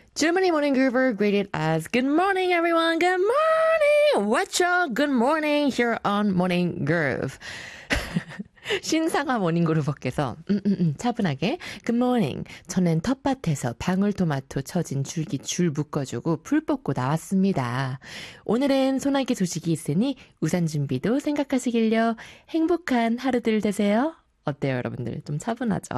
Germany Morning Groover greeted as good morning everyone, good morning! Whatcha? Good morning here on Morning Groove. 신상아 모닝그루버께서 차분하게 Good morning. 저는 텃밭에서 방울토마토 처진 줄기 줄 묶어주고 풀 뽑고 나왔습니다. 오늘은 소나기 소식이 있으니 우산 준비도 생각하시길요. 행복한 하루들 되세요. 어때요 여러분들? 좀 차분하죠?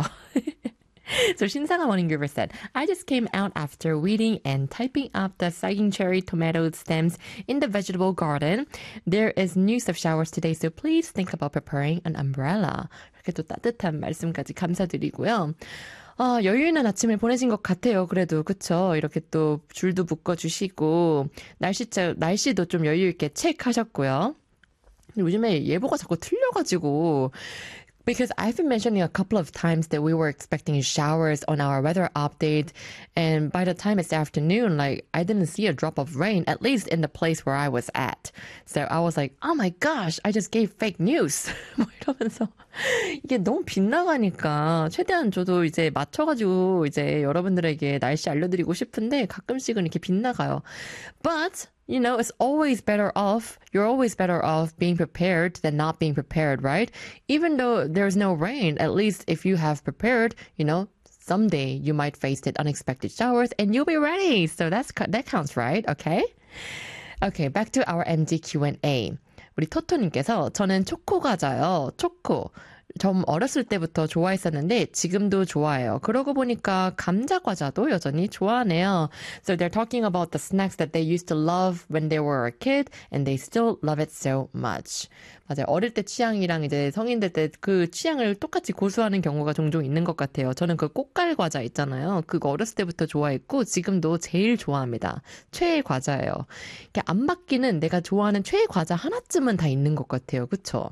So 신상아 Morning Groover said, I just came out after weeding and typing up the sagging cherry tomato stems in the vegetable garden. There is news of showers today, so please think about preparing an umbrella. 이렇게 또 따뜻한 말씀까지 감사드리고요. 여유 있는 아침을 보내신 것 같아요. 그래도 그쵸? 이렇게 또 줄도 묶어주시고 날씨도 좀 여유 있게 체크하셨고요. 요즘에 예보가 자꾸 틀려가지고 Because I've been mentioning a couple of times that we were expecting showers on our weather update, and by the time it's afternoon, like, I didn't see a drop of rain, at least in the place where I was at. So I was like, oh my gosh, I just gave fake news. 뭐 이러면서. 이게 너무 빗나가니까, 최대한 저도 이제 맞춰가지고, 이제 여러분들에게 날씨 알려드리고 싶은데, 가끔씩은 이렇게 빗나가요. But, you know, it's always better off, you're always better off being prepared than not being prepared, right? Even though there's no rain, at least if you have prepared, you know, someday you might face the unexpected showers and you'll be ready. So that counts, right? Okay? Okay, back to our MG Q&A. 우리 토토님께서 저는 초코 과자요. 초코. 좀 어렸을 때부터 좋아했었는데 지금도 좋아해요. 그러고 보니까 감자 과자도 여전히 좋아하네요. So they're talking about the snacks that they used to love when they were a kid and they still love it so much. 맞아요. 어릴 때 취향이랑 이제 성인 될 때 그 취향을 똑같이 고수하는 경우가 종종 있는 것 같아요. 저는 그 꽃갈 과자 있잖아요. 그거 어렸을 때부터 좋아했고 지금도 제일 좋아합니다. 최애 과자예요. 안 바뀌는 내가 좋아하는 최애 과자 하나쯤은 다 있는 것 같아요. 그쵸?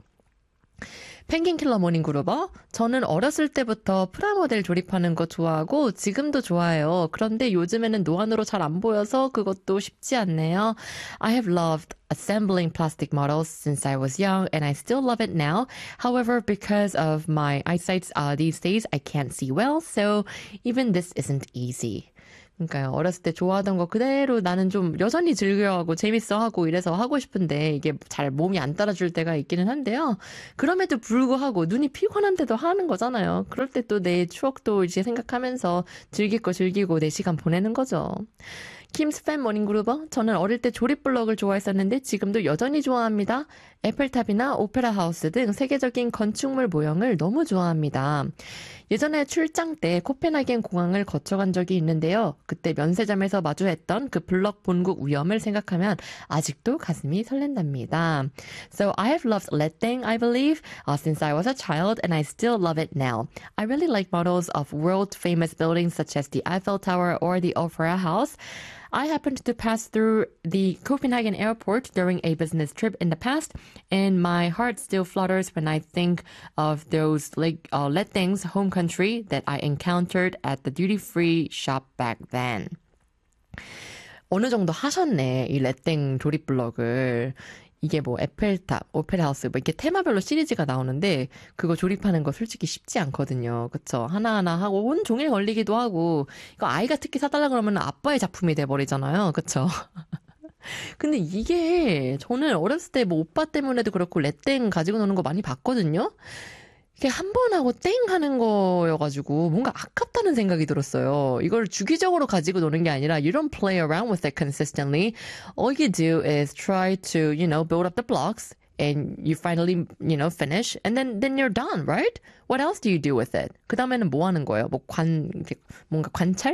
펭귄킬러 모닝그루버 저는 어렸을 때부터 프라모델 조립하는 거 좋아하고 지금도 좋아해요. 그런데 요즘에는 노안으로 잘 안 보여서 그것도 쉽지 않네요. I have loved assembling plastic models since I was young and I still love it now. However, because of my eyesight these days, I can't see well, so even this isn't easy. 그러니까요. 어렸을 때 좋아하던 거 그대로 나는 좀 여전히 즐겨하고 재밌어하고 이래서 하고 싶은데 이게 잘 몸이 안 따라줄 때가 있기는 한데요. 그럼에도 불구하고 눈이 피곤한데도 하는 거잖아요. 그럴 때 또 내 추억도 이제 생각하면서 즐길 거 즐기고 내 시간 보내는 거죠. 김스팬 모닝그루버 저는 어릴 때 조립블럭을 좋아했었는데 지금도 여전히 좋아합니다. 에펠탑이나 오페라 하우스 등 세계적인 건축물 모형을 너무 좋아합니다. 예전에 출장 때 코펜하겐 공항을 거쳐간 적이 있는데요. 그때 면세점에서 마주했던 그 블럭 본국 위험을 생각하면 아직도 가슴이 설렌답니다. So I have loved Letting, I believe, since I was a child and I still love it now. I really like models of world-famous buildings such as the Eiffel Tower or the Opera House. I happened to pass through the Copenhagen airport during a business trip in the past, and my heart still flutters when I think of those Lettings home country that I encountered at the duty-free shop back then. 어느 정도 하셨네, 이 레땡 조립블럭을. 이게 뭐 에펠탑, 오페라 하우스 뭐 이렇게 테마별로 시리즈가 나오는데 그거 조립하는 거 솔직히 쉽지 않거든요. 그쵸? 하나하나 하고 온종일 걸리기도 하고 이거 아이가 특히 사달라 그러면 아빠의 작품이 돼버리잖아요. 그쵸? 근데 이게 저는 어렸을 때 뭐 오빠 때문에도 그렇고 레땡 가지고 노는 거 많이 봤거든요. 이게 한 번 하고 땡 하는 거여가지고 뭔가 아깝다는 생각이 들었어요. 이걸 주기적으로 가지고 노는 게 아니라 you don't play around with it consistently. All you do is try to, you know, build up the blocks and you finally, you know, finish and then you're done, right? What else do you do with it? 그 다음에는 뭐 하는 거예요? 뭔가 관찰?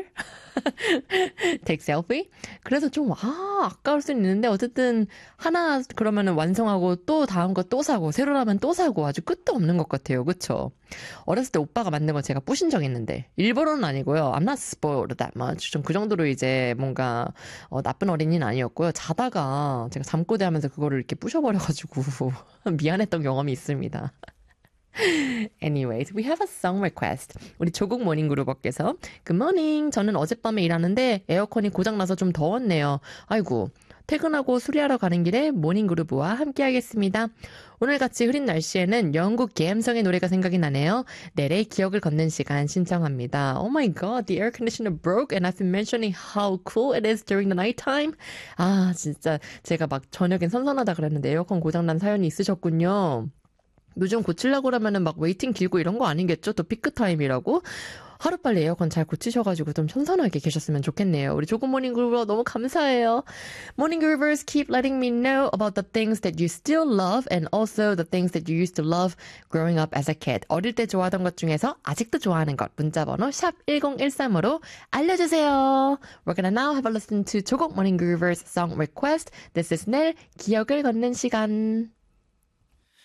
Take selfie? 그래서 좀, 아까울 수는 있는데, 어쨌든, 하나, 그러면은 완성하고, 또 다음 거 또 사고, 새로 나면 또 사고, 아주 끝도 없는 것 같아요. 그쵸? 어렸을 때 오빠가 만든 거 제가 부신 적 있는데, 일부러는 아니고요. I'm not spoiled that much. 좀 그 정도로 이제 뭔가, 나쁜 어린이는 아니었고요. 자다가, 제가 잠꼬대 하면서 그거를 이렇게 부셔버려가지고, 미안했던 경험이 있습니다. Anyways, we have a song request. 우리 조국 모닝그루버께서 Good morning. 저는 어젯밤에 일하는데 에어컨이 고장나서 좀 더웠네요. 아이고, 퇴근하고 수리하러 가는 길에 모닝그루브와 함께하겠습니다. 오늘같이 흐린 날씨에는 영국 개엠성의 노래가 생각이 나네요. 내래 기억을 걷는 시간 신청합니다. Oh my god, the air conditioner broke and I've been mentioning how cool it is during the nighttime. 아, 진짜 제가 막 저녁엔 선선하다 그랬는데 에어컨 고장난 사연이 있으셨군요. 요즘 고치려고 그러면은 막 웨이팅 길고 이런 거 아니겠죠? 또 피크타임이라고? 하루빨리 에어컨 잘 고치셔가지고 좀 선선하게 계셨으면 좋겠네요. 우리 조금 모닝그루버 너무 감사해요. 모닝그루버스 keep letting me know about the things that you still love and also the things that you used to love growing up as a kid. 어릴 때 좋아하던 것 중에서 아직도 좋아하는 것 문자번호 샵 1013으로 알려주세요. We're gonna now have a listen to 조금 모닝그루버's song request. This is 넬 기억을 걷는 시간.